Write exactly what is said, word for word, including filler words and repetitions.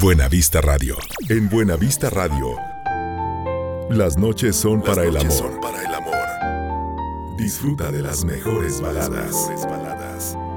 Buena Vista Radio. En Buena Vista Radio, las noches son Las para el noches amor. son para el amor. Disfruta de las mejores baladas.